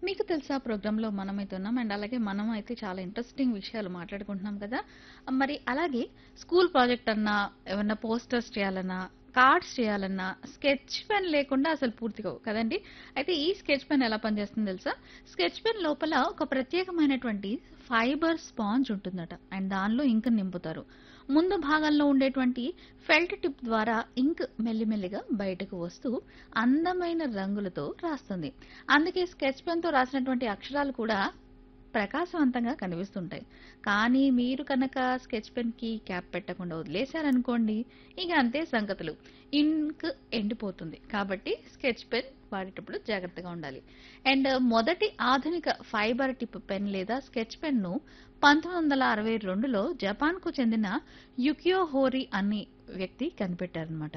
మీకు తెలుసా ప్రోగ్రాంలో మనమైతే ఉన్నాం అండ్ అలాగే మనం అయితే చాలా ఇంట్రెస్టింగ్ విషయాలు మాట్లాడుకుంటున్నాం కదా. మరి అలాగే స్కూల్ ప్రాజెక్ట్ అన్నా, ఏమన్నా పోస్టర్స్ చేయాలన్నా, కార్డ్స్ చేయాలన్నా స్కెచ్ పెన్ లేకుండా అసలు పూర్తిగా కదండి. అయితే ఈ స్కెచ్ పెన్ ఎలా పనిచేస్తుందో తెలుసా? స్కెచ్ పెన్ లోపల ఒక ప్రత్యేకమైనటువంటి ఫైబర్ స్పాంజ్ ఉంటుందట అండ్ దానిలో ఇంక్ నింపుతారు. ముందు భాగంలో ఉండేటువంటి ఫెల్ట్ టిప్ ద్వారా ఇంక్ మెల్లిమెల్లిగా బయటకు వస్తూ అందమైన రంగులతో రాస్తుంది. అందుకే స్కెచ్ పెన్‌తో రాసినటువంటి అక్షరాలు కూడా ప్రకాశవంతంగా కనిపిస్తుంటాయి. కానీ మీరు కనుక స్కెచ్ పెన్‌కి క్యాప్ పెట్టకుండా వదిలేశారనుకోండి, ఇక అంతే సంగతులు. ఇంక్ ఎండిపోతుంది. కాబట్టి స్కెచ్ పెన్ వాడేటప్పుడు జాగ్రత్తగా ఉండాలి. అండ్ మొదటి ఆధునిక ఫైబర్ టిప్ పెన్ లేదా స్కెచ్ పెన్‌ను 1962లో జపాన్‌కు చెందిన యుకియో హోరీ అనే వ్యక్తి కనిపెట్టారనమాట.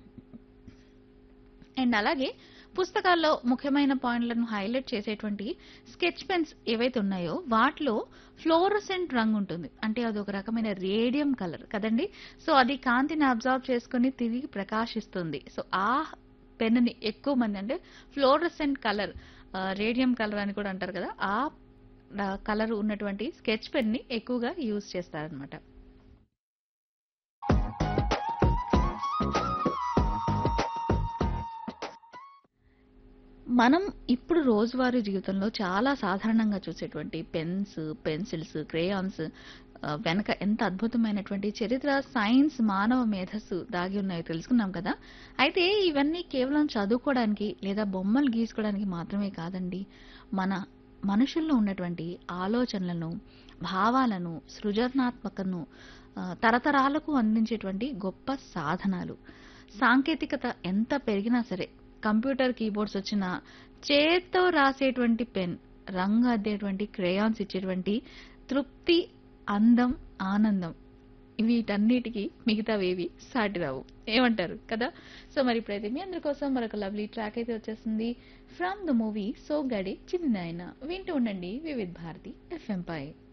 అండ్ అలాగే పుస్తకాల్లో ముఖ్యమైన పాయింట్లను హైలైట్ చేసేటువంటి స్కెచ్ పెన్స్ ఏవైతే ఉన్నాయో వాటిలో ఫ్లోరోసెంట్ రంగు ఉంటుంది. అంటే అదొక రకమైన రేడియం కలర్ కదండి. సో అది కాంతిని అబ్జర్వ్ చేసుకొని తిరిగి ప్రకాశిస్తుంది. సో ఆ పెన్నుని ఎక్కువ మంది అంటే ఫ్లోరోసెంట్ కలర్, రేడియం కలర్ అని కూడా అంటారు కదా. ఆ కలర్ ఉన్నటువంటి స్కెచ్ పెన్ ని ఎక్కువగా యూజ్ చేస్తారనమాట. మనం ఇప్పుడు రోజువారీ జీవితంలో చాలా సాధారణంగా చూసేటువంటి పెన్స్, పెన్సిల్స్, క్రేయాన్స్ వెనక ఎంత అద్భుతమైనటువంటి చరిత్ర, సైన్స్, మానవ మేధస్సు దాగి ఉన్నాయో తెలుసుకున్నాం కదా. అయితే ఇవన్నీ కేవలం చదువుకోవడానికి లేదా బొమ్మలు గీసుకోవడానికి మాత్రమే కాదండి. మన మనుషుల్లో ఉన్నటువంటి ఆలోచనలను, భావాలను, సృజనాత్మకతను తరతరాలకు అందించేటువంటి గొప్ప సాధనాలు. సాంకేతికత ఎంత పెరిగినా సరే, కంప్యూటర్ కీబోర్డ్స్ వచ్చిన చేత్తో రాసేటువంటి పెన్, రంగు అద్దేటువంటి క్రేయాన్స్ ఇచ్చేటువంటి తృప్తి, అందం, ఆనందం వీటన్నిటికీ మిగతావేవి సాటిరావు. ఏమంటారు కదా. సో మరి ఇప్పుడైతే మీ అందరి కోసం మరొక లవ్లీ ట్రాక్ అయితే వచ్చేస్తుంది from the movie Soggade Chinni నాయన. వింటూ ఉండండి వివిధ్ భారతి ఎఫ్ఎం పై.